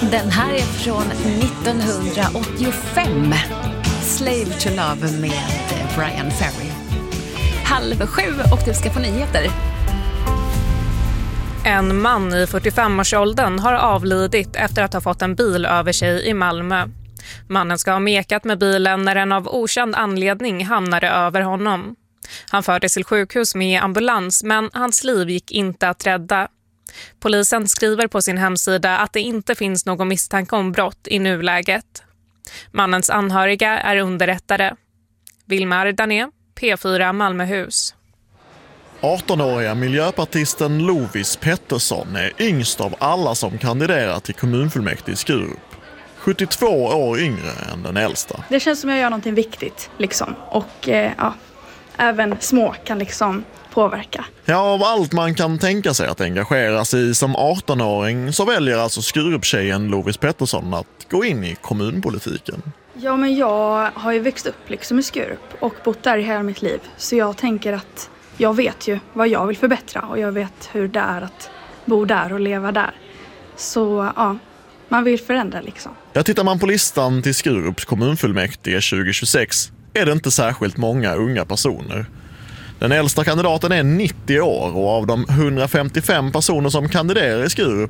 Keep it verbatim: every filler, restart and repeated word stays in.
Den här är från nittonhundraåttiofem. Slave to Love med Brian Ferry. Halv sju och du ska få nyheter. En man i fyrtiofem-årsåldern har avlidit efter att ha fått en bil över sig i Malmö. Mannen ska ha mekat med bilen när en av okänd anledning hamnade över honom. Han fördes till sjukhus med ambulans, men hans liv gick inte att rädda. Polisen skriver på sin hemsida att det inte finns någon misstanke om brott i nuläget. Mannens anhöriga är underrättade. Vilmar Dané, P fyra Malmöhus. arton-åriga miljöpartisten Lovis Pettersson är yngst av alla som kandiderar till kommunfullmäktige i Skurup. sjuttiotvå år yngre än den äldsta. Det känns som jag gör någonting viktigt liksom. Och eh, ja, även små kan liksom påverka. Ja, av allt man kan tänka sig att engagera sig i som arton-åring så väljer alltså Skurup-tjejen Lovis Pettersson att gå in i kommunpolitiken. Ja, men jag har ju växt upp liksom i Skurup och bott där i hela mitt liv. Så jag tänker att jag vet ju vad jag vill förbättra och jag vet hur det är att bo där och leva där. Så ja, man vill förändra liksom. Ja, tittar man på listan till Skurups kommunfullmäktige tjugo tjugosex är det inte särskilt många unga personer. Den äldsta kandidaten är nittio år och av de hundrafemtiofem personer som kandiderar i Skurup